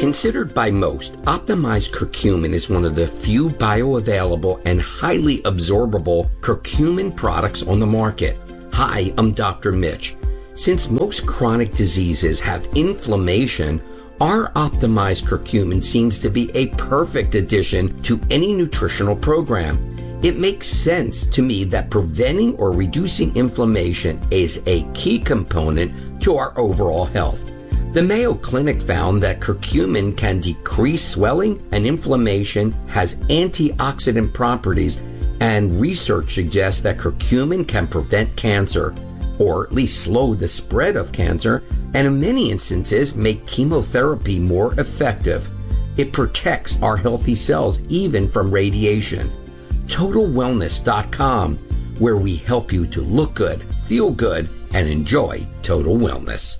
Considered by most, optimized curcumin is one of the few bioavailable and highly absorbable curcumin products on the market. Hi, I'm Dr. Mitch. Since most chronic diseases have inflammation, our optimized curcumin seems to be a perfect addition to any nutritional program. It makes sense to me that preventing or reducing inflammation is a key component to our overall health. The Mayo Clinic found that curcumin can decrease swelling and inflammation, has antioxidant properties, and research suggests that curcumin can prevent cancer, or at least slow the spread of cancer, and in many instances make chemotherapy more effective. It protects our healthy cells even from radiation. TotalWellness.com, where we help you to look good, feel good, and enjoy total wellness.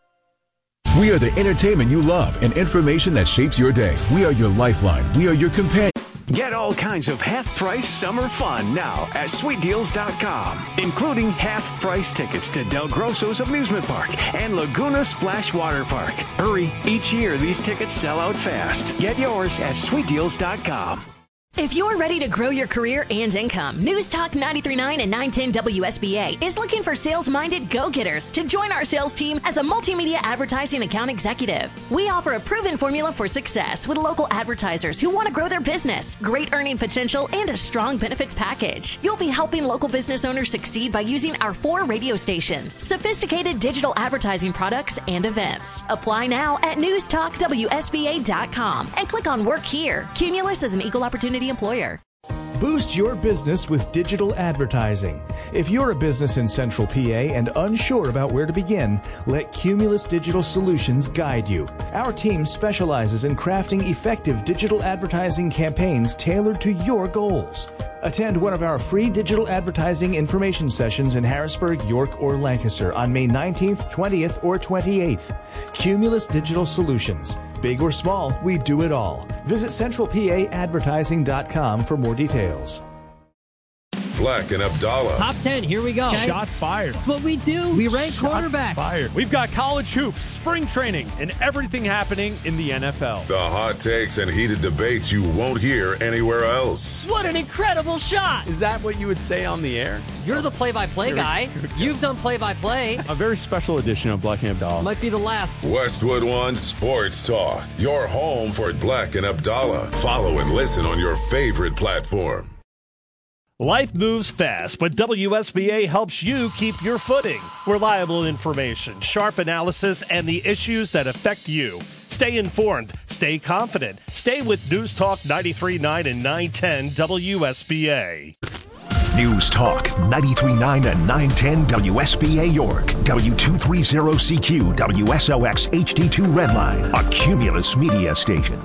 We are the entertainment you love and information that shapes your day. We are your lifeline. We are your companion. Get all kinds of half-price summer fun now at SweetDeals.com, including half-price tickets to Del Grosso's Amusement Park and Laguna Splash Water Park. Hurry, each year these tickets sell out fast. Get yours at SweetDeals.com. If you're ready to grow your career and income, News Talk 93.9 and 910 WSBA is looking for sales-minded go-getters to join our sales team as a multimedia advertising account executive. We offer a proven formula for success with local advertisers who want to grow their business, great earning potential, and a strong benefits package. You'll be helping local business owners succeed by using our 4 radio stations, sophisticated digital advertising products, and events. Apply now at newstalkwsba.com and click on Work Here. Cumulus is an equal opportunity employer. Boost your business with digital advertising. If you're a business in Central PA and unsure about where to begin, let Cumulus Digital Solutions guide you. Our team specializes in crafting effective digital advertising campaigns tailored to your goals. Attend one of our free digital advertising information sessions in Harrisburg, York, or Lancaster on May 19th, 20th, or 28th. Cumulus Digital Solutions. Big or small, we do it all. Visit centralpaadvertising.com for more details. Black and Abdallah. Top 10, here we go. Okay. Shots fired. That's what we do. We rank quarterbacks. Fired. We've got college hoops, spring training, and everything happening in the NFL. The hot takes and heated debates you won't hear anywhere else. What an incredible shot. Is that what you would say on the air? You're the play-by-play guy. You've done play-by-play. A very special edition of Black and Abdallah. Might be the last. Westwood One Sports Talk. Your home for Black and Abdallah. Follow and listen on your favorite platform. Life moves fast, but WSBA helps you keep your footing. Reliable information, sharp analysis, and the issues that affect you. Stay informed, stay confident, stay with News Talk 93.9 and 910 WSBA. News Talk 93.9 and 910 WSBA York, W230CQ, WSOX HD2 Redline, a Cumulus media station.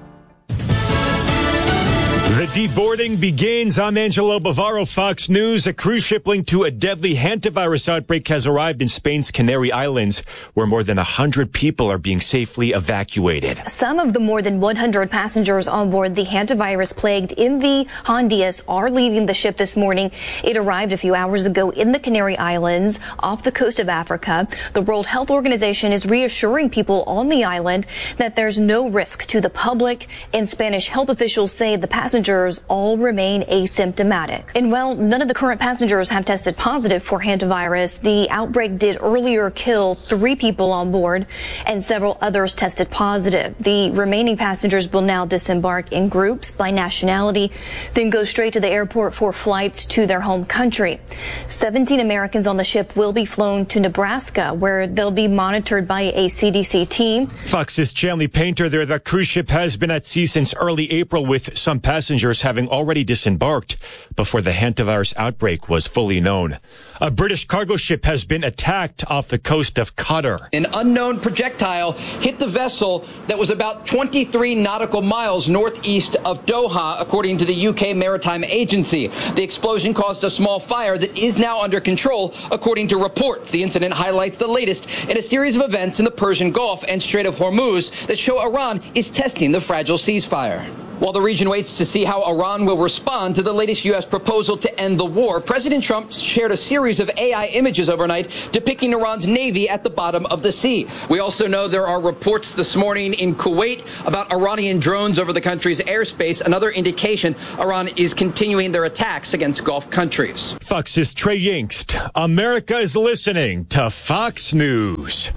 The deboarding begins. I'm Angelo Bavaro, Fox News. A cruise ship linked to a deadly hantavirus outbreak has arrived in Spain's Canary Islands, where more than 100 people are being safely evacuated. Some of the more than 100 passengers on board the hantavirus plagued in the Hondias are leaving the ship this morning. It arrived a few hours ago in the Canary Islands off the coast of Africa. The World Health Organization is reassuring people on the island that there's no risk to the public, and Spanish health officials say the passengers all remain asymptomatic. And while none of the current passengers have tested positive for hantavirus, the outbreak did earlier kill 3 people on board and several others tested positive. The remaining passengers will now disembark in groups by nationality, then go straight to the airport for flights to their home country. 17 Americans on the ship will be flown to Nebraska, where they'll be monitored by a CDC team. Fox's Chanley Painter there. The cruise ship has been at sea since early April, with some passengers having already disembarked before the hantavirus outbreak was fully known. A British cargo ship has been attacked off the coast of Qatar. An unknown projectile hit the vessel that was about 23 nautical miles northeast of Doha, according to the UK Maritime Agency. The explosion caused a small fire that is now under control, according to reports. The incident highlights the latest in a series of events in the Persian Gulf and Strait of Hormuz that show Iran is testing the fragile ceasefire. While the region waits to see how Iran will respond to the latest U.S. proposal to end the war, President Trump shared a series of AI images overnight depicting Iran's navy at the bottom of the sea. We also know there are reports this morning in Kuwait about Iranian drones over the country's airspace, another indication Iran is continuing their attacks against Gulf countries. Fox's Trey Yingst. America is listening to Fox News.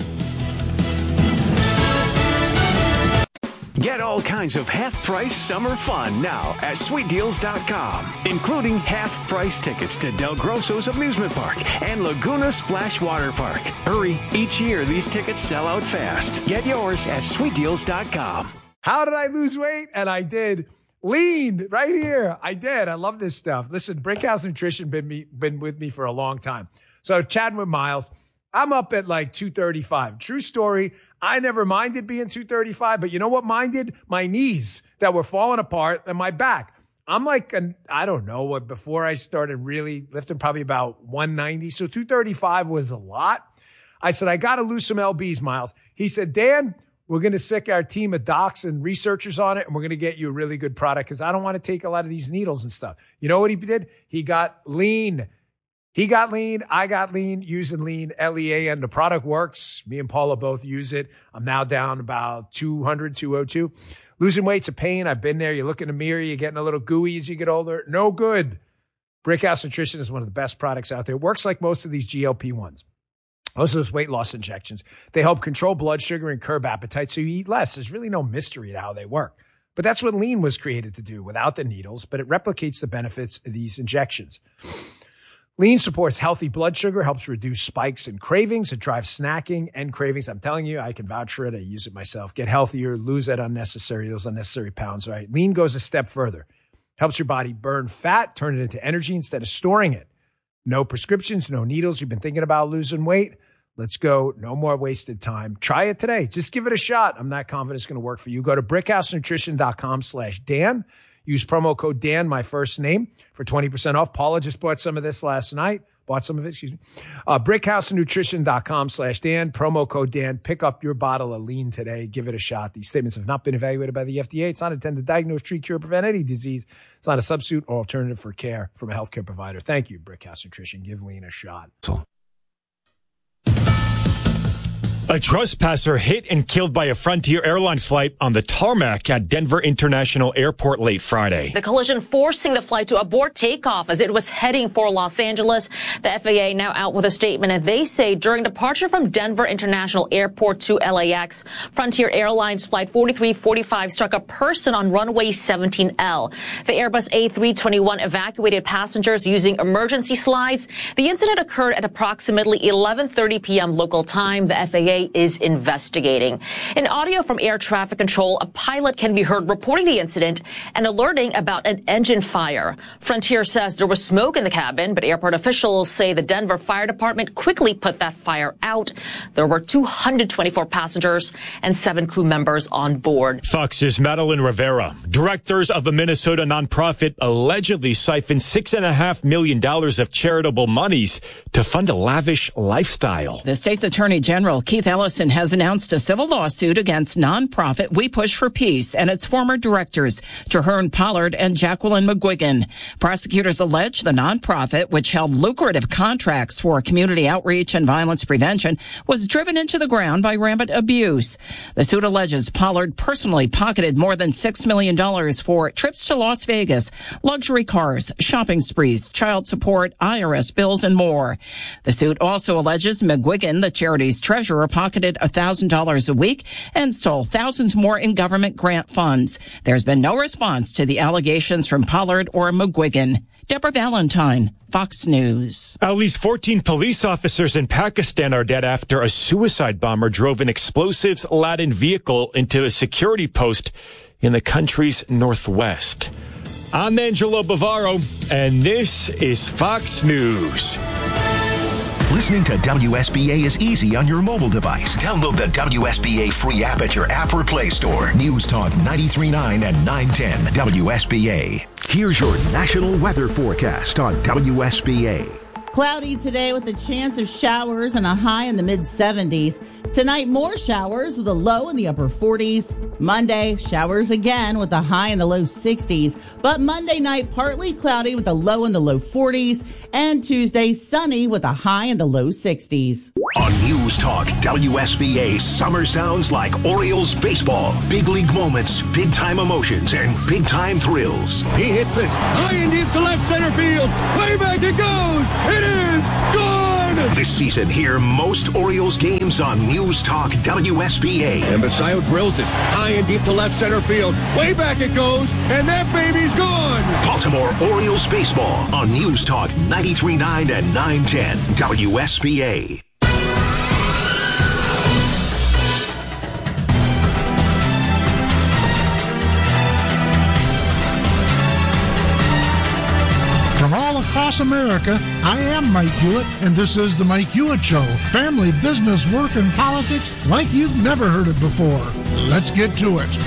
Get all kinds of half-price summer fun now at SweetDeals.com, including half-price tickets to Del Grosso's Amusement Park and Laguna Splash Water Park. Hurry, each year these tickets sell out fast. Get yours at SweetDeals.com. How did I lose weight? And I did. Lean right here. I did. I love this stuff. Listen, Brickhouse Nutrition been with me for a long time. So chatting with Miles, I'm up at like 235. True story. I never minded being 235, but you know what minded? My knees that were falling apart and my back. I'm like, I don't know what, before I started really lifting, probably about 190. So 235 was a lot. I said, I got to lose some LBs, Miles. He said, Dan, we're going to sick our team of docs and researchers on it, and we're going to get you a really good product because I don't want to take a lot of these needles and stuff. You know what he did? He got lean. He got lean. I got lean using lean, LEAN. The product works. Me and Paula both use it. I'm now down about 200, 202. Losing weight's a pain. I've been there. You look in the mirror, you're getting a little gooey as you get older. No good. Brickhouse Nutrition is one of the best products out there. It works like most of these GLP-1s. Most of those weight loss injections. They help control blood sugar and curb appetite so you eat less. There's really no mystery to how they work. But that's what lean was created to do without the needles, but it replicates the benefits of these injections. Lean supports healthy blood sugar, helps reduce spikes and cravings. It drives snacking and cravings. I'm telling you, I can vouch for it. I use it myself. Get healthier, lose those unnecessary pounds, right? Lean goes a step further. Helps your body burn fat, turn it into energy instead of storing it. No prescriptions, no needles. You've been thinking about losing weight? Let's go. No more wasted time. Try it today. Just give it a shot. I'm not confident it's going to work for you. Go to brickhousenutrition.com/Dan. Use promo code Dan, my first name, for 20% off. Paula just bought some of this last night. brickhousenutrition.com/Dan. Promo code Dan. Pick up your bottle of lean today. Give it a shot. These statements have not been evaluated by the FDA. It's not intended to diagnose, treat, cure, prevent any disease. It's not a substitute or alternative for care from a healthcare provider. Thank you, Brickhouse Nutrition. Give lean a shot. A trespasser hit and killed by a Frontier airline flight on the tarmac at Denver International Airport late Friday. The collision forcing the flight to abort takeoff as it was heading for Los Angeles. The FAA now out with a statement, and they say during departure from Denver International Airport to LAX, Frontier Airlines Flight 4345 struck a person on runway 17L. The Airbus A321 evacuated passengers using emergency slides. The incident occurred at approximately 11:30 p.m. local time. The FAA is investigating. In audio from air traffic control, a pilot can be heard reporting the incident and alerting about an engine fire. Frontier says there was smoke in the cabin, but airport officials say the Denver Fire Department quickly put that fire out. There were 224 passengers and 7 crew members on board. Fox's Madeline Rivera. Directors of a Minnesota nonprofit allegedly siphoned $6.5 million of charitable monies to fund a lavish lifestyle. The state's attorney general, Keith Ellison, has announced a civil lawsuit against nonprofit We Push for Peace and its former directors, Traherne Pollard and Jacqueline McGuigan. Prosecutors allege the nonprofit, which held lucrative contracts for community outreach and violence prevention, was driven into the ground by rampant abuse. The suit alleges Pollard personally pocketed more than $6 million for trips to Las Vegas, luxury cars, shopping sprees, child support, IRS bills, and more. The suit also alleges McGuigan, the charity's treasurer, pocketed $1,000 a week and stole thousands more in government grant funds. There's been no response to the allegations from Pollard or McGuigan. Deborah Valentine, Fox News. At least 14 police officers in Pakistan are dead after a suicide bomber drove an explosives-laden vehicle into a security post in the country's northwest. I'm Angelo Bavaro, and this is Fox News. Listening to WSBA is easy on your mobile device. Download the WSBA free app at your App or Play Store. News Talk 93.9 and 910 WSBA. Here's your national weather forecast on WSBA. Cloudy today with a chance of showers and a high in the mid-70s. Tonight, more showers with a low in the upper 40s. Monday, showers again with a high in the low 60s. But Monday night, partly cloudy with a low in the low 40s. And Tuesday, sunny with a high in the low 60s. On News Talk WSBA, summer sounds like Orioles baseball. Big league moments, big-time emotions, and big-time thrills. He hits this high and deep to left center field. Way back it goes. It is gone. This season, hear most Orioles games on News Talk WSBA. And Basayo drills it high and deep to left center field. Way back it goes, and that baby's gone. Baltimore Orioles baseball on News Talk 93.9 and 910 WSBA. From all across America, I am Mike Hewitt, and this is The Mike Hewitt Show. Family, business, work, and politics like you've never heard it before. Let's get to it.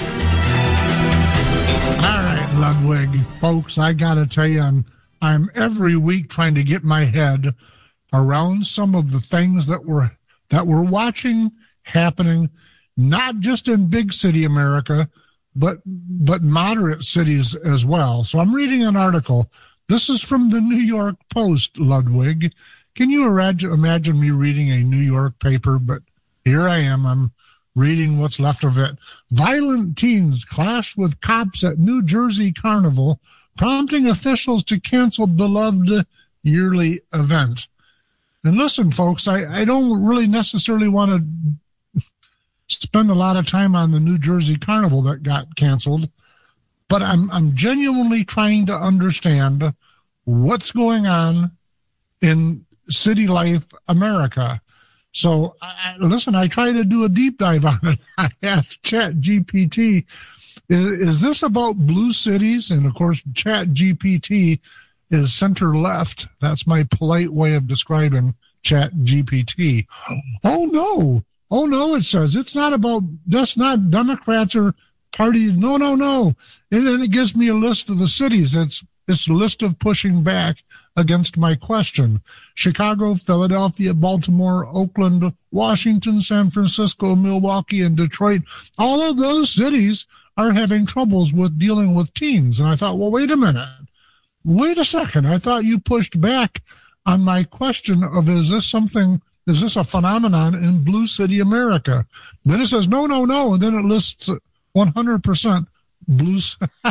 All right, Ludwig. Folks, I got to tell you, I'm every week trying to get my head around some of the things that we're watching happening, not just in big city America, but moderate cities as well. So I'm reading an article. This is from the New York Post, Ludwig. Can you imagine me reading a New York paper? But here I am. I'm reading what's left of it. Violent teens clash with cops at New Jersey Carnival, prompting officials to cancel beloved yearly event. And listen, folks, I don't really necessarily want to spend a lot of time on the New Jersey Carnival that got canceled, but I'm genuinely trying to understand what's going on in city life America. So, listen, I try to do a deep dive on it. I asked ChatGPT, is this about blue cities? And, of course, ChatGPT is center left. That's my polite way of describing ChatGPT. Oh, no, it says. It's not about, just not Democrats or party. No. And then it gives me a list of the cities. It's a list of pushing back against my question. Chicago, Philadelphia, Baltimore, Oakland, Washington, San Francisco, Milwaukee, and Detroit. All of those cities are having troubles with dealing with teens. And I thought, well, wait a minute. Wait a second. I thought you pushed back on my question of, is this a phenomenon in blue city America? Then it says, no. And then it lists 100% blues.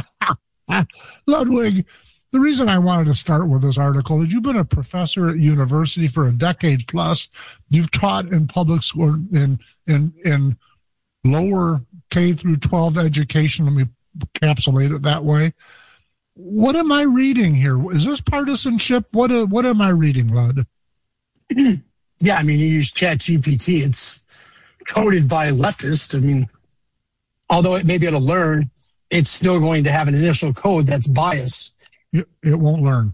Ludwig, the reason I wanted to start with this article is you've been a professor at university for a decade plus. You've taught in public school, in lower K through 12 education. Let me encapsulate it that way. What am I reading here? Is this partisanship? What am I reading, Lud? Yeah, I mean, you use ChatGPT. It's coded by leftists. I mean, although it may be able to learn, it's still going to have an initial code that's biased. It won't learn.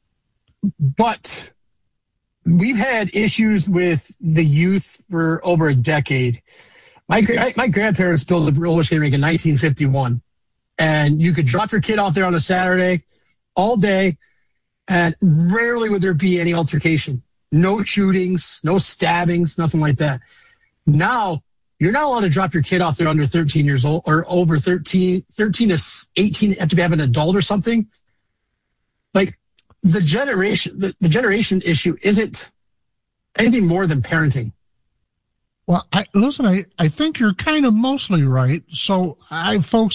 But we've had issues with the youth for over a decade. My grandparents built a roller skating rink in 1951. And you could drop your kid off there on a Saturday all day, and rarely would there be any altercation. No shootings, no stabbings, nothing like that. Now, you're not allowed to drop your kid off there under 13 years old or over 13 to 18, have to have an adult or something. Like the generation issue isn't anything more than parenting. Well, I think you're kind of mostly right. So I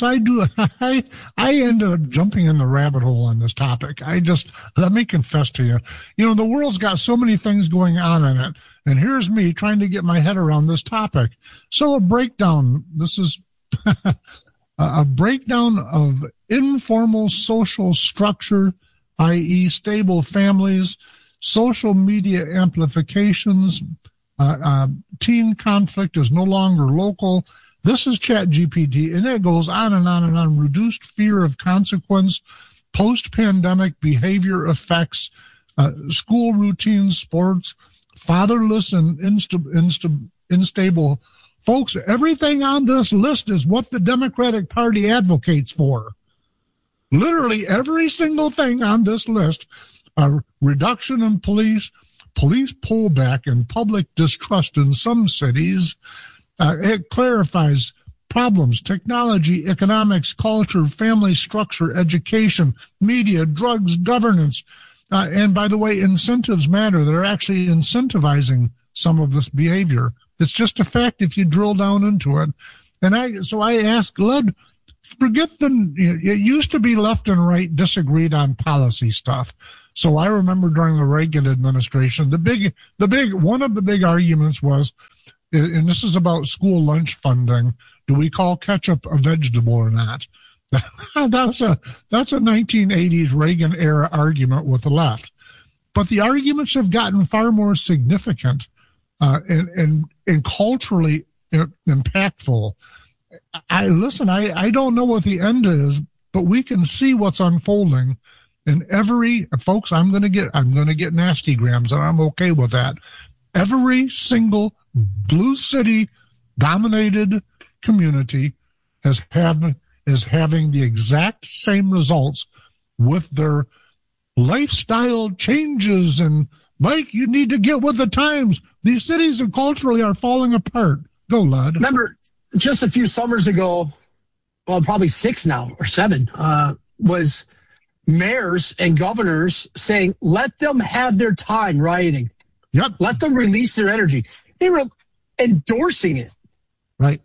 end up jumping in the rabbit hole on this topic. Let me confess to you, the world's got so many things going on in it. And here's me trying to get my head around this topic. So a breakdown, this is a breakdown of informal social structure, i.e. stable families, social media amplifications, teen conflict is no longer local. This is ChatGPT, and it goes on and on and on. Reduced fear of consequence, post-pandemic behavior effects, school routines, sports, fatherless and unstable. Folks, everything on this list is what the Democratic Party advocates for. Literally every single thing on this list reduction in police pullback, and public distrust in some cities. It clarifies problems, technology, economics, culture, family structure, education, media, drugs, governance. And by the way, incentives matter. They're actually incentivizing some of this behavior. It's just a fact if you drill down into it. And I ask, forget it used to be left and right disagreed on policy stuff. So I remember during the Reagan administration, one of the big arguments was, and this is about school lunch funding, do we call ketchup a vegetable or not? That's a 1980s Reagan era argument with the left. But the arguments have gotten far more significant and culturally impactful. I don't know what the end is, but we can see what's unfolding. And folks, I'm going to get nasty grams, and I'm okay with that. Every single blue city dominated community is having the exact same results with their lifestyle changes. And Mike, you need to get with the times. These cities culturally are falling apart. Go, Lud. Remember, just a few summers ago, well, probably 6 now or 7, was mayors and governors saying, let them have their time rioting. Yep. Let them release their energy. They were endorsing it. Right.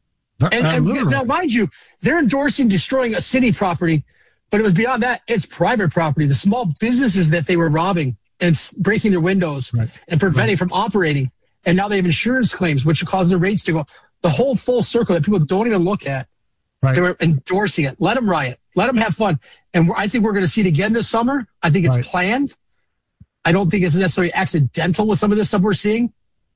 And now, mind you, they're endorsing destroying a city property, but it was beyond that. It's private property. The small businesses that they were robbing and breaking their windows and preventing from operating. And now they have insurance claims, which cause their rates to go. The whole full circle that people don't even look at. Right. They were endorsing it. Let them riot. Let them have fun. And I think we're going to see it again this summer. I think it's planned. I don't think it's necessarily accidental with some of this stuff we're seeing.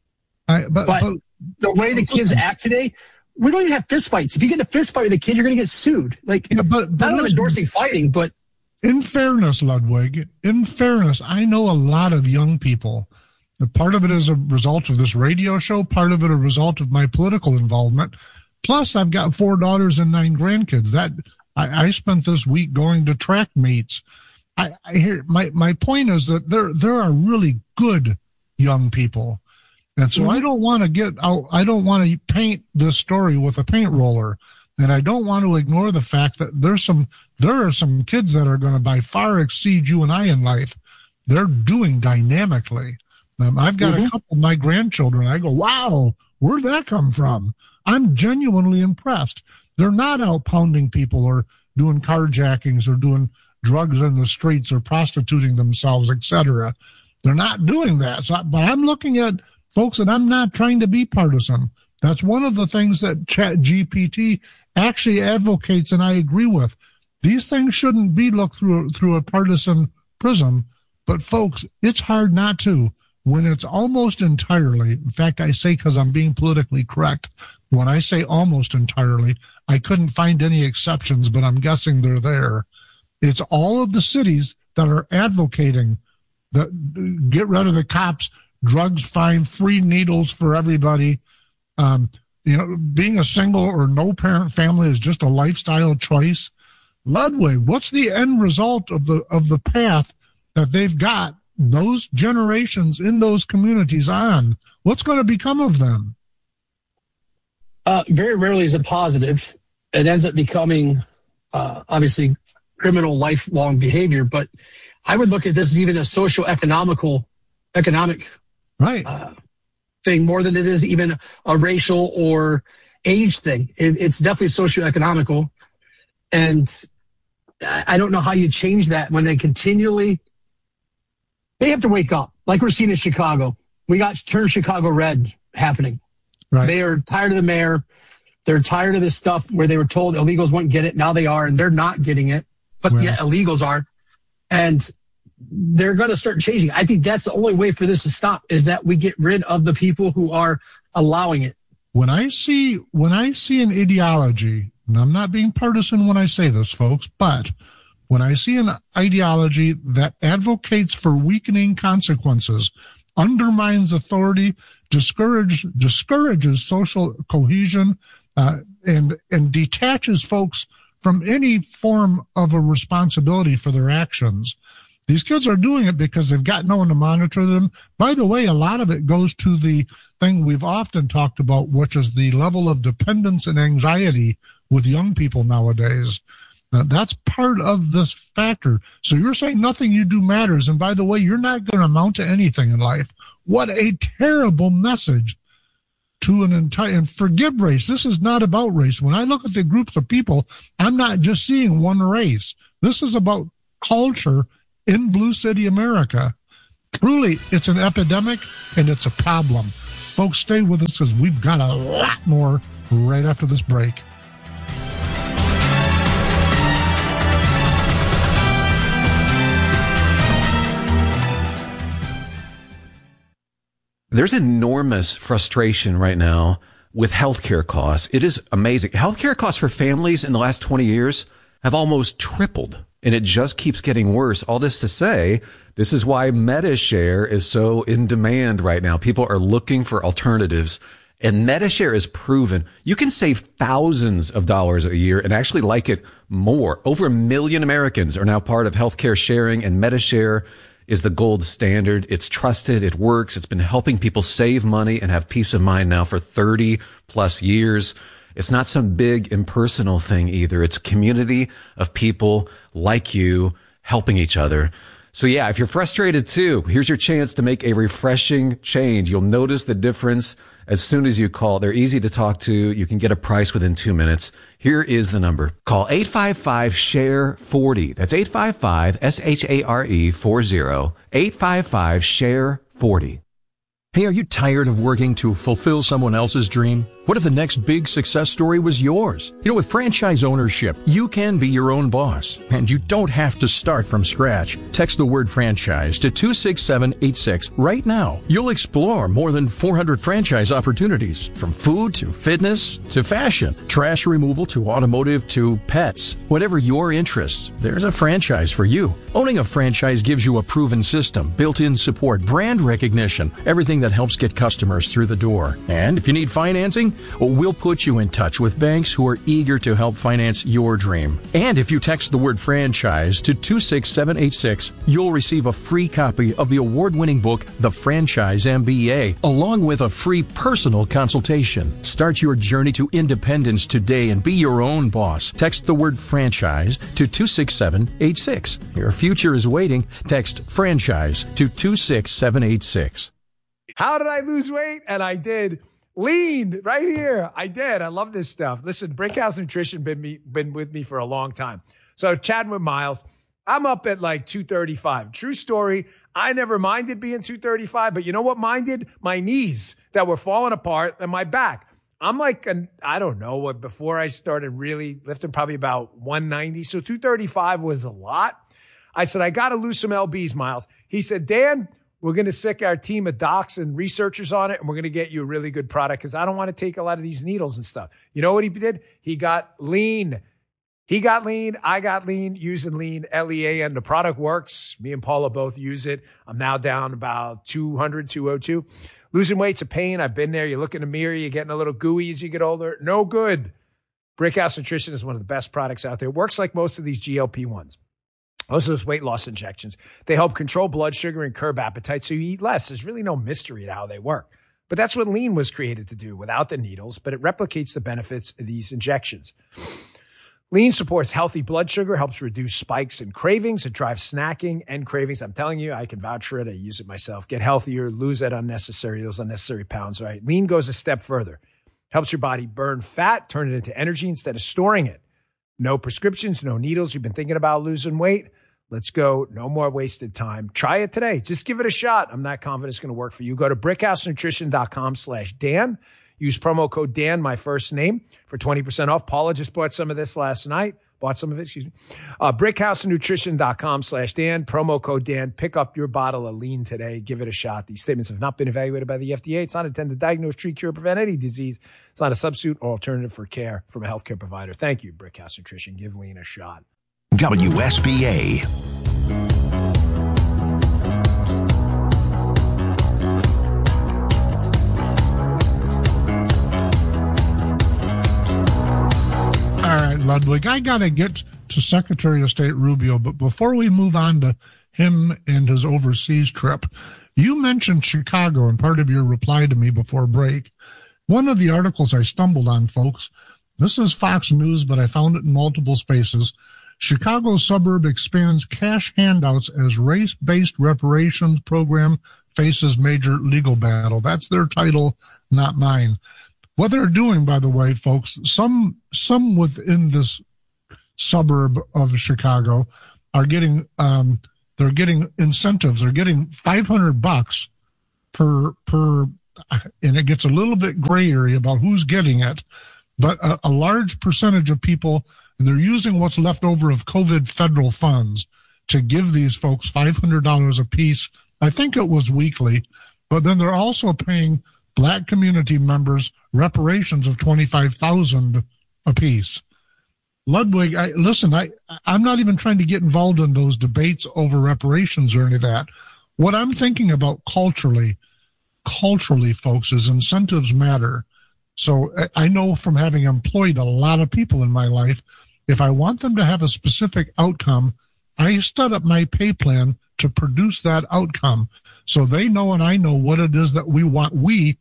But the way the kids act today, we don't even have fistfights. If you get a fistfight with a kid, you're going to get sued. But I'm endorsing fighting, but in fairness, Ludwig, I know a lot of young people. Part of it is a result of this radio show. Part of it a result of my political involvement. Plus, I've got 4 daughters and 9 grandkids. I spent this week going to track meets. I hear my point is that there are really good young people. And so I don't want to get out. I don't want to paint this story with a paint roller. And I don't want to ignore the fact that there are some kids that are going to by far exceed you and I in life. They're doing dynamically. I've got a couple of my grandchildren. I go, wow, where'd that come from? I'm genuinely impressed. They're not out pounding people or doing carjackings or doing drugs in the streets or prostituting themselves, etc. They're not doing that. But I'm looking at folks, and I'm not trying to be partisan. That's one of the things that ChatGPT actually advocates, and I agree with. These things shouldn't be looked through a partisan prism. But folks, it's hard not to. When it's almost entirely, in fact, I say because I'm being politically correct, when I say almost entirely, I couldn't find any exceptions, but I'm guessing they're there. It's all of the cities that are advocating that get rid of the cops, drugs fine, free needles for everybody. Being a single or no parent family is just a lifestyle choice. Ludwig, what's the end result of the path that they've got those generations in those communities on? What's going to become of them? Very rarely is it positive. It ends up becoming, obviously, criminal lifelong behavior. But I would look at this as even a economic thing more than it is even a racial or age thing. It's definitely socioeconomical. And I don't know how you change that when they continually... They have to wake up, like we're seeing in Chicago. We got Turn Chicago Red happening. Right. They are tired of the mayor. They're tired of this stuff where they were told illegals wouldn't get it. Now they are, and they're not getting it. But yet illegals are. And they're going to start changing. I think that's the only way for this to stop, is that we get rid of the people who are allowing it. When I see an ideology, and I'm not being partisan when I say this, folks, but when I see an ideology that advocates for weakening consequences, undermines authority, discourages social cohesion, and detaches folks from any form of a responsibility for their actions, These kids are doing it because they've got no one to monitor them. By the way, a lot of it goes to the thing we've often talked about, which is the level of dependence and anxiety with young people nowadays. That's part of this factor. So you're saying nothing you do matters. And by the way, you're not going to amount to anything in life. What a terrible message to an entire, and forgive race. This is not about race. When I look at the groups of people, I'm not just seeing one race. This is about culture in Blue City, America. Truly, it's an epidemic and it's a problem. Folks, stay with us because we've got a lot more right after this break. There's enormous frustration right now with healthcare costs. It is amazing. Healthcare costs for families in the last 20 years have almost tripled, and it just keeps getting worse. All this to say, this is why MediShare is so in demand right now. People are looking for alternatives, and MediShare is proven you can save thousands of dollars a year and actually like it more. Over 1 million Americans are now part of healthcare sharing, and MediShare is the gold standard. It's trusted. It works. It's been helping people save money and have peace of mind now for 30 plus years. It's not some big impersonal thing either. It's a community of people like you helping each other. So yeah, if you're frustrated too, here's your chance to make a refreshing change. You'll notice the difference as soon as you call. They're easy to talk to. You can get a price within 2 minutes. Here is the number. Call 855-SHARE-40. That's 855-SHARE-40. 855-SHARE-40. Hey, are you tired of working to fulfill someone else's dream? What if the next big success story was yours? You know, with franchise ownership, you can be your own boss, and you don't have to start from scratch. Text the word franchise to 26786 right now. You'll explore more than 400 franchise opportunities, from food to fitness to fashion, trash removal to automotive to pets. Whatever your interests, there's a franchise for you. Owning a franchise gives you a proven system, built-in support, brand recognition, everything that helps get customers through the door. And if you need financing, we'll put you in touch with banks who are eager to help finance your dream. And if you text the word franchise to 26786, you'll receive a free copy of the award-winning book, The Franchise MBA, along with a free personal consultation. Start your journey to independence today and be your own boss. Text the word franchise to 26786. Your future is waiting. Text franchise to 26786. How did I lose weight? And I did. Lean right here. I did. I love this stuff. Listen, Brickhouse Nutrition been with me for a long time. So chatting with Miles, I'm up at like 235. True story. I never minded being 235, but you know what minded? My knees that were falling apart and my back. I'm like, I don't know what, before I started really lifting, probably about 190. So 235 was a lot. I said, I got to lose some LBs, Miles. He said, Dan, we're going to sick our team of docs and researchers on it, and we're going to get you a really good product because I don't want to take a lot of these needles and stuff. You know what he did? He got lean. He got lean. I got lean using lean, LEAN. The product works. Me and Paula both use it. I'm now down about 200, 202. Losing weight's a pain. I've been there. You look in the mirror. You're getting a little gooey as you get older. No good. Brickhouse Nutrition is one of the best products out there. It works like most of these GLP-1s. Most of those weight loss injections, they help control blood sugar and curb appetite so you eat less. There's really no mystery to how they work. But that's what lean was created to do without the needles, but it replicates the benefits of these injections. Lean supports healthy blood sugar, helps reduce spikes and cravings. It drives snacking and cravings. I'm telling you, I can vouch for it. I use it myself. Get healthier, lose those unnecessary pounds, right? Lean goes a step further. Helps your body burn fat, turn it into energy instead of storing it. No prescriptions, no needles. You've been thinking about losing weight? Let's go. No more wasted time. Try it today. Just give it a shot. I'm not confident it's going to work for you. Go to brickhousenutrition.com/Dan. Use promo code Dan, my first name, for 20% off. Paula just bought some of this last night. Brickhousenutrition.com/Dan. Promo code Dan. Pick up your bottle of lean today. Give it a shot. These statements have not been evaluated by the FDA. It's not intended to diagnose, treat, cure, prevent any disease. It's not a substitute or alternative for care from a healthcare provider. Thank you, Brickhouse Nutrition. Give lean a shot. WSBA. All right, Ludwig, I got to get to Secretary of State Rubio, but before we move on to him and his overseas trip. You mentioned Chicago in part of your reply to me before break. One of the articles I stumbled on, folks, this is Fox News, but I found it in multiple spaces. Chicago suburb expands cash handouts as race-based reparations program faces major legal battle. That's their title, not mine. What they're doing, by the way, folks, some within this suburb of Chicago are getting they're getting incentives. They're getting $500 per, and it gets a little bit gray area about who's getting it, but a large percentage of people, and they're using what's left over of COVID federal funds to give these folks $500 a piece. I think it was weekly, but then they're also paying Black community members reparations of $25,000 a piece. Ludwig, I'm not even trying to get involved in those debates over reparations or any of that. What I'm thinking about culturally, folks, is incentives matter. So I know from having employed a lot of people in my life, if I want them to have a specific outcome, I set up my pay plan to produce that outcome. So they know and I know what it is that we want, we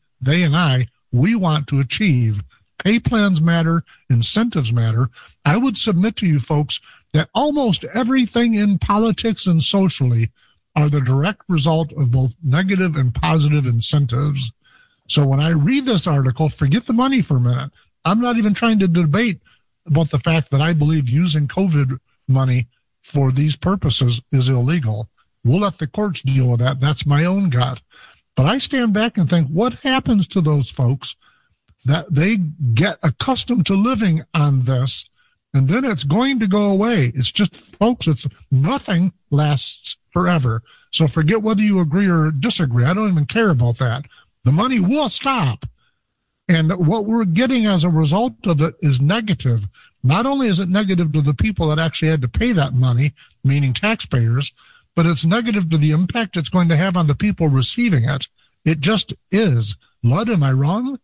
want to achieve. Pay plans matter, incentives matter. I would submit to you folks that almost everything in politics and socially are the direct result of both negative and positive incentives. So when I read this article, forget the money for a minute. I'm not even trying to debate about the fact that I believe using COVID money for these purposes is illegal. We'll let the courts deal with that. That's my own gut. But I stand back and think, what happens to those folks that they get accustomed to living on this, and then it's going to go away? It's just, folks, nothing lasts forever. So forget whether you agree or disagree. I don't even care about that. The money will stop. And what we're getting as a result of it is negative. Not only is it negative to the people that actually had to pay that money, meaning taxpayers, but it's negative to the impact it's going to have on the people receiving it. It just is. Lud, am I wrong?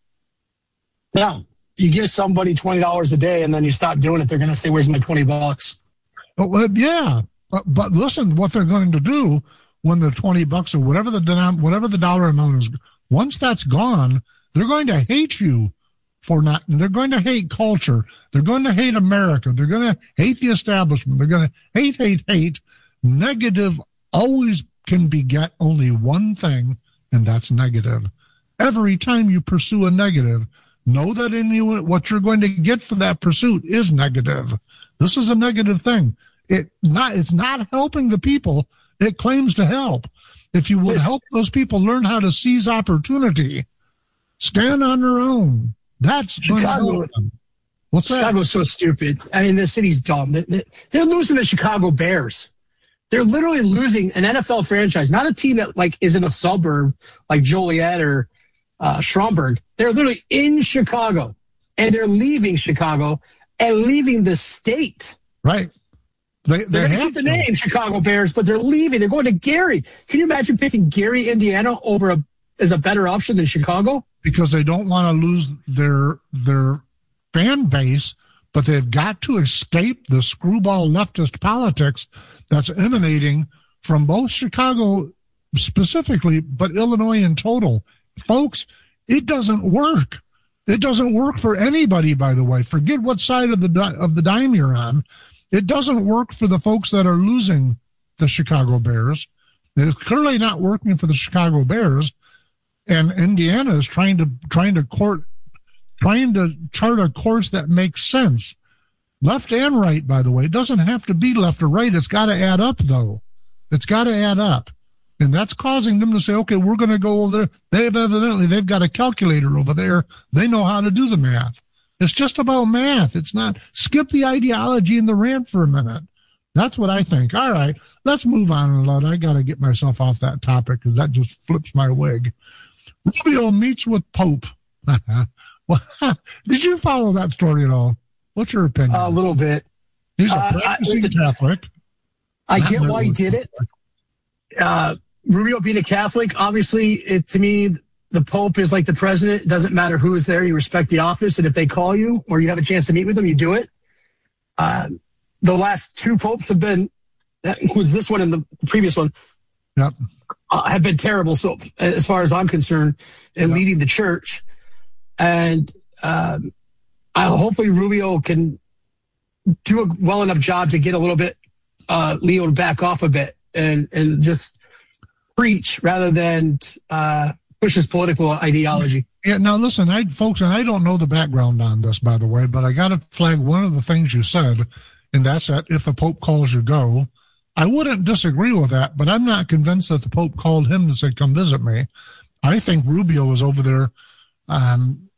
Yeah. You give somebody $20 a day and then you stop doing it, they're going to say, where's my $20? Well, yeah. But listen, what they're going to do when the $20 or whatever the dollar amount is, once that's gone, they're going to hate you for not, they're going to hate culture. They're going to hate America. They're going to hate the establishment. They're going to hate. Negative always can beget only one thing, and that's negative. Every time you pursue a negative, know that in you, what you're going to get for that pursuit is negative. This is a negative thing. It's not helping the people it claims to help. If you would help those people learn how to seize opportunity, stand on their own, that's going to help them. What's that? Chicago's so stupid. I mean, the city's dumb. They're losing the Chicago Bears. They're literally losing an NFL franchise, not a team that is in a suburb like Joliet or Schaumburg. They're literally in Chicago, and they're leaving Chicago and leaving the state. Right. They're going to keep the name Chicago Bears, but they're leaving. They're going to Gary. Can you imagine picking Gary, Indiana as a better option than Chicago? Because they don't want to lose their fan base, but they've got to escape the screwball leftist politics that's emanating from both Chicago specifically, but Illinois in total. Folks, it doesn't work. It doesn't work for anybody, by the way. Forget what side of the dime you're on. It doesn't work for the folks that are losing the Chicago Bears. It's clearly not working for the Chicago Bears. And Indiana is trying to chart a course that makes sense. Left and right, by the way. It doesn't have to be left or right. It's got to add up, though. It's got to add up. And that's causing them to say, okay, we're going to go over there. They've got a calculator over there. They know how to do the math. It's just about math. It's not. Skip the ideology and the rant for a minute. That's what I think. All right, let's move on a lot. I got to get myself off that topic because that just flips my wig. Rubio meets with Pope. Did you follow that story at all? What's your opinion? A little bit. He's a practicing Catholic. I get why he did it. Rubio being a Catholic, obviously, to me, the Pope is like the president. It doesn't matter who is there. You respect the office. And if they call you or you have a chance to meet with them, you do it. The last two popes have been that includes this one and the previous one, yep. Have been terrible. So as far as I'm concerned, in leading the church, and hopefully Rubio can do a well enough job to get a little bit Leo to back off a bit and just preach rather than push his political ideology. Yeah. Now listen, folks, and I don't know the background on this, by the way, but I got to flag one of the things you said, and that's that if the Pope calls you, go. I wouldn't disagree with that, but I'm not convinced that the Pope called him to say, come visit me. I think Rubio was over there